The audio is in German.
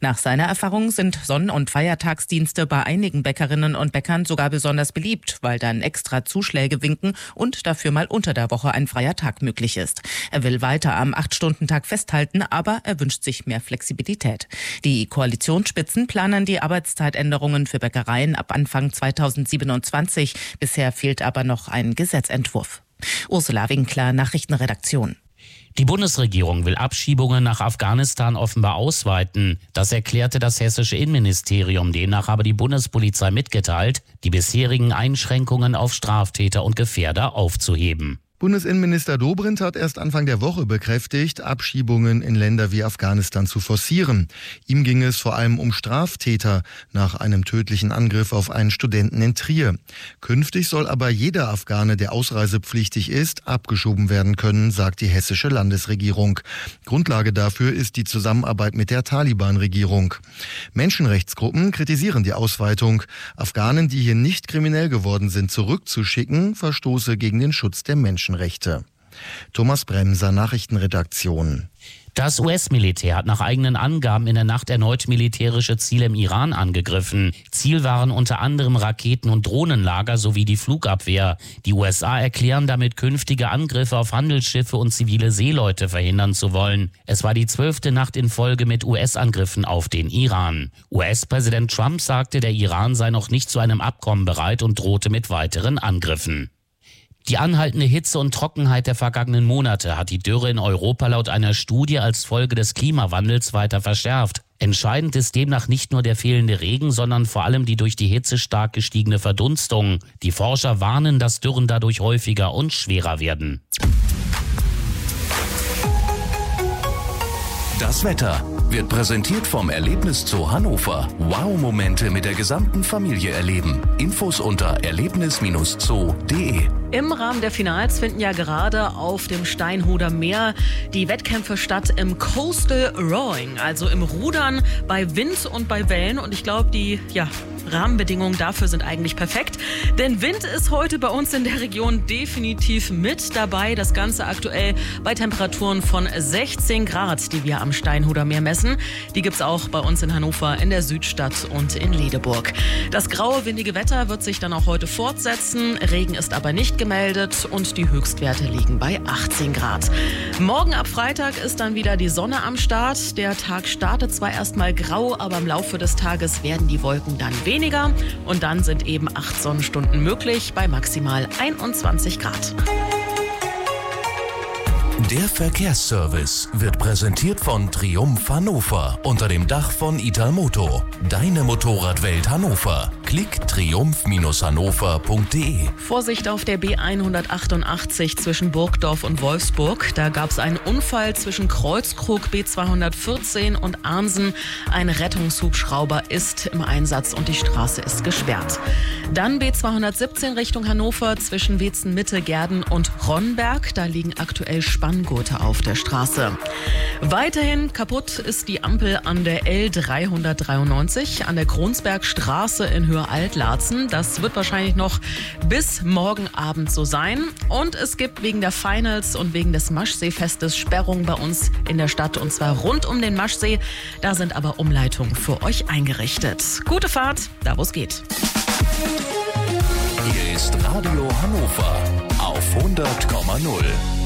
Nach seiner Erfahrung sind Sonn- und Feiertagsdienste bei einigen Bäckerinnen und Bäckern sogar besonders beliebt, weil dann extra Zuschläge winken und dafür mal unter der Woche ein freier Tag möglich ist. Er will weiter am 8-Stunden-Tag festhalten, aber er wünscht sich mehr Flexibilität. Die Koalitionsspitzen planen die Arbeitszeitänderungen für Bäckereien ab Anfang 2027. Bisher fehlt aber noch ein Gesetzentwurf. Ursula Winkler, Nachrichtenredaktion. Die Bundesregierung will Abschiebungen nach Afghanistan offenbar ausweiten. Das erklärte das hessische Innenministerium. Demnach habe die Bundespolizei mitgeteilt, die bisherigen Einschränkungen auf Straftäter und Gefährder aufzuheben. Bundesinnenminister Dobrindt hat erst Anfang der Woche bekräftigt, Abschiebungen in Länder wie Afghanistan zu forcieren. Ihm ging es vor allem um Straftäter nach einem tödlichen Angriff auf einen Studenten in Trier. Künftig soll aber jeder Afghane, der ausreisepflichtig ist, abgeschoben werden können, sagt die hessische Landesregierung. Grundlage dafür ist die Zusammenarbeit mit der Taliban-Regierung. Menschenrechtsgruppen kritisieren die Ausweitung. Afghanen, die hier nicht kriminell geworden sind, zurückzuschicken, verstoße gegen den Schutz der Menschenrechte. Thomas Bremser, Nachrichtenredaktion. Das US-Militär hat nach eigenen Angaben in der Nacht erneut militärische Ziele im Iran angegriffen. Ziel waren unter anderem Raketen- und Drohnenlager sowie die Flugabwehr. Die USA erklären damit, künftige Angriffe auf Handelsschiffe und zivile Seeleute verhindern zu wollen. Es war die 12. Nacht in Folge mit US-Angriffen auf den Iran. US-Präsident Trump sagte, der Iran sei noch nicht zu einem Abkommen bereit und drohte mit weiteren Angriffen. Die anhaltende Hitze und Trockenheit der vergangenen Monate hat die Dürre in Europa laut einer Studie als Folge des Klimawandels weiter verschärft. Entscheidend ist demnach nicht nur der fehlende Regen, sondern vor allem die durch die Hitze stark gestiegene Verdunstung. Die Forscher warnen, dass Dürren dadurch häufiger und schwerer werden. Das Wetter wird präsentiert vom Erlebniszoo Hannover. Wow-Momente mit der gesamten Familie erleben. Infos unter erlebnis-zoo.de. Im Rahmen der Finals finden ja gerade auf dem Steinhuder Meer die Wettkämpfe statt im Coastal Rowing, also im Rudern bei Wind und bei Wellen. Und ich glaube, die Rahmenbedingungen dafür sind eigentlich perfekt. Denn Wind ist heute bei uns in der Region definitiv mit dabei. Das Ganze aktuell bei Temperaturen von 16 Grad, die wir am Steinhuder Meer messen. Die gibt's auch bei uns in Hannover, in der Südstadt und in Ledeburg. Das graue, windige Wetter wird sich dann auch heute fortsetzen. Regen ist aber nicht gemeldet und die Höchstwerte liegen bei 18 Grad. Morgen ab Freitag ist dann wieder die Sonne am Start. Der Tag startet zwar erstmal grau, aber im Laufe des Tages werden die Wolken dann weniger und dann sind eben 8 Sonnenstunden möglich bei maximal 21 Grad. Der Verkehrsservice wird präsentiert von Triumph Hannover unter dem Dach von Italmoto. Deine Motorradwelt Hannover. Klick triumph-hannover.de. Vorsicht auf der B188 zwischen Burgdorf und Wolfsburg. Da gab es einen Unfall zwischen Kreuzkrug B214 und Arnsen. Ein Rettungshubschrauber ist im Einsatz und die Straße ist gesperrt. Dann B217 Richtung Hannover zwischen Wetzen-Mitte, Gerden und Ronnberg. Da liegen aktuell Spanngurte auf der Straße. Weiterhin kaputt ist die Ampel an der L393 an der Kronsbergstraße in Höhe Altlarzen. Das wird wahrscheinlich noch bis morgen Abend so sein. Und es gibt wegen der Finals und wegen des Maschseefestes Sperrungen bei uns in der Stadt und zwar rund um den Maschsee. Da sind aber Umleitungen für euch eingerichtet. Gute Fahrt, da wo es geht. Hier ist Radio Hannover auf 100,0.